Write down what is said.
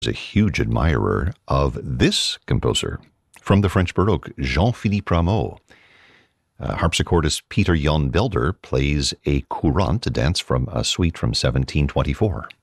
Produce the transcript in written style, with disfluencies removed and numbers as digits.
a huge admirer of this composer from the French Baroque, Jean-Philippe Rameau. Harpsichordist Peter Jan Belder plays a courante, a dance from a suite from 1724.